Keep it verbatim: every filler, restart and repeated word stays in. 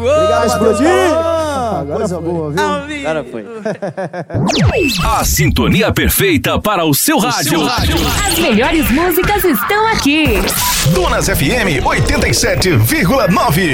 Obrigado, explodir! Agora coisa boa, viu? Agora foi. A sintonia perfeita para o seu rádio. O seu rádio. As melhores músicas estão aqui. Donas F M oitenta e sete vírgula nove.